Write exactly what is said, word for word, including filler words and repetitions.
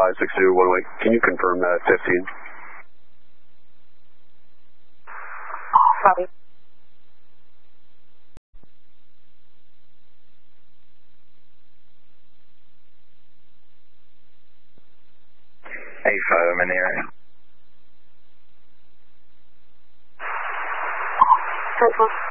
five six two one way. Can you confirm that fifteen? Copy. eighty-five, I'm in the area. Central.